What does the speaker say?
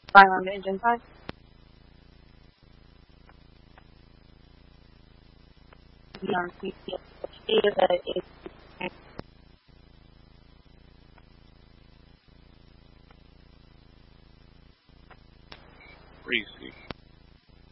Fire on the engine side. On CCSP, Crazy.